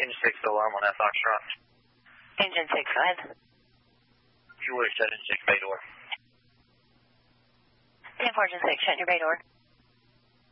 Engine 6, alarm on that Foxtrot. Engine 6, go ahead. You were 7-6, bay door. 10-4, Engine 6, shut your bay door.